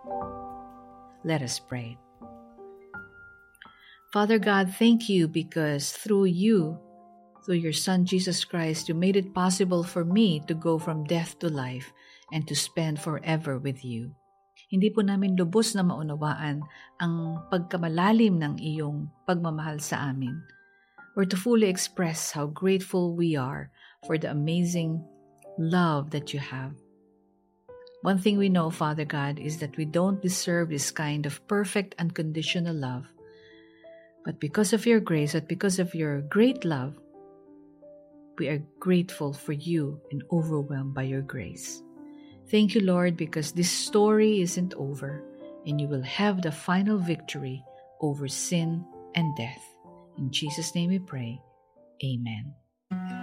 Let us pray. Father God, thank you because through you, through your Son Jesus Christ, you made it possible for me to go from death to life and to spend forever with you. Hindi po namin lubos na maunawaan ang pagkamalalim ng iyong pagmamahal sa amin, or to fully express how grateful we are for the amazing love that you have. One thing we know, Father God, is that we don't deserve this kind of perfect unconditional love. But because of your grace, and because of your great love, we are grateful for you and overwhelmed by your grace. Thank you, Lord, because this story isn't over, and you will have the final victory over sin and death. In Jesus' name we pray. Amen.